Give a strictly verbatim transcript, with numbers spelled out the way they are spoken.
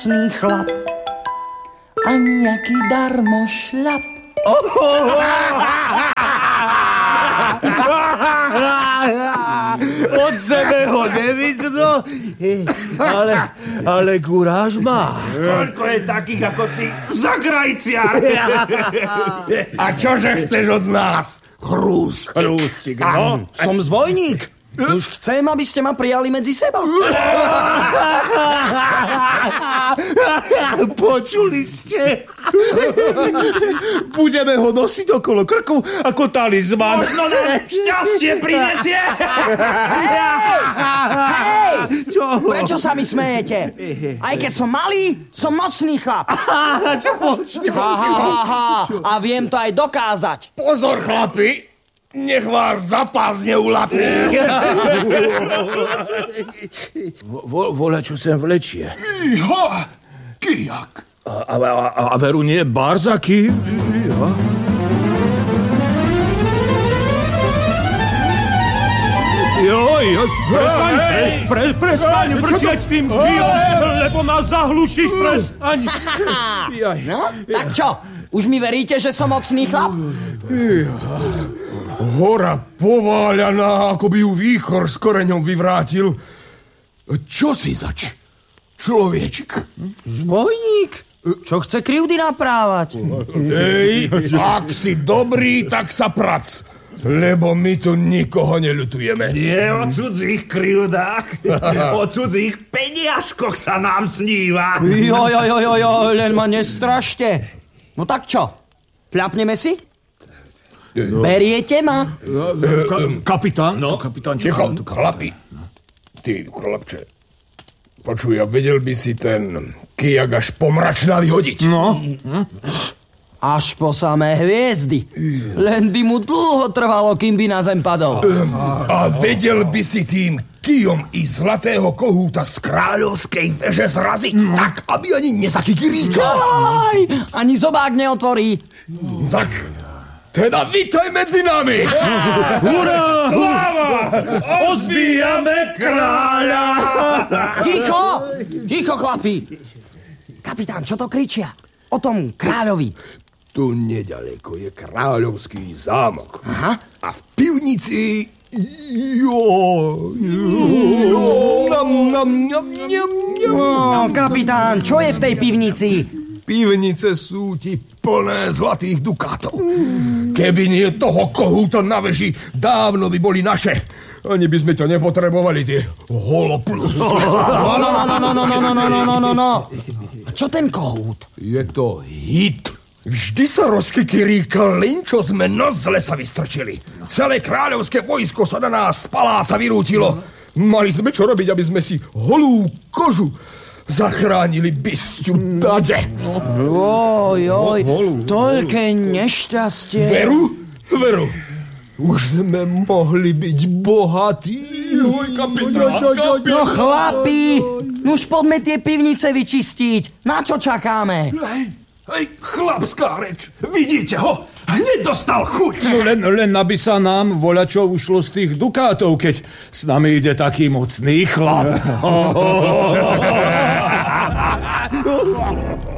mocný chlap a nejaký darmošľap. Od sebe ho nevidno, ale, ale guráž má. Koľko je takých ako ty, zakrajciar? A čože chceš od nás? Chrústik. Chrústik, no. Som zbojník. Už chcem, aby ste ma prijali medzi seba. Počuli ste? Budeme ho nosiť okolo krku ako talizman. Možno nám šťastie prinesie. Hej! Čo? Prečo sa mi smejete? Aj keď som malý, som mocný chlap. Čo? Čo? Ha, ha, ha. A viem to aj dokázať. Pozor, chlapi, nech vás zapás neulapí. Vo, voľa, čo sem vlečie. Iha, kijak. A, a, a, a veru nie barzaky? Ja. Joj, joj, prestaň, pre, pre, prestaň vrčiať tým kijom, lebo ma zahlušíš, prestaň. No, tak čo? Už mi veríte, že som mocný chlap? Hora pováľaná, ako by ju výchor s koreňom vyvrátil. Čo si zač? Človečik. Zbojník? Čo chce krivdy naprávať? Ej, ak si dobrý, tak sa prac. Lebo my tu nikoho neľutujeme. Nie o cudzích krivdách, o cudzích peniažkoch sa nám sníva. Jo, jo, jo, jo, jo, len ma nestrašte. No tak čo? Tľapneme si? Beriete ma? Ka, kapitán? No, kapitán, čo Ticho, chlapi. Ty, chlapče. Počuj, ja vedel by si ten kijak až pomračná vyhodiť. No. Až po samé hviezdy. Len by mu dlho trvalo, kým by na zem padol. A vedel by si tým kijom i zlatého kohúta z kráľovskej veže zraziť, no. Tak, aby ani nezakykiríčal. Aj, ani zobák neotvorí. Tak, teda vítaj medzi nami. Hurá! Sláva! Ozbíjame kráľa! Ticho! Ticho, chlapi! Kapitán, čo to kričia? O tom kráľovi. Tu nedaleko je kráľovský zámok. Aha. A v pivnici... Jo, jo, nam, nam, nam, nam, nam. No, kapitán, čo je v tej pivnici? Pivnice sú ti plné zlatých dukátov. Keby nie toho kohúta na veži, dávno by boli naše. Ani by sme to nepotrebovali, tie holoplus. No, no, no, no, no, no, no, no, no, no, no, no. A čo ten kohút? Je to hit. Vždy sa rozkykiríkal, len čo sme nos z lesa vystrčili. Celé kráľovské vojsko sa na nás z paláca vyrútilo. Mali sme čo robiť, aby sme si holú kožu zachránili bysťu dade. Oj, oj, toľké nešťastie. Veru? Veru. Už sme mohli byť bohatí. Oj, kapitán, kapitán. No chlapi, už poďme tie pivnice vyčistiť. Na čo čakáme? Hej, hej, chlapská reč. Vidíte ho? Hneď dostal chuť. No len, len aby sa nám voľačo ušlo z tých dukátov, keď s nami ide taký mocný chlap.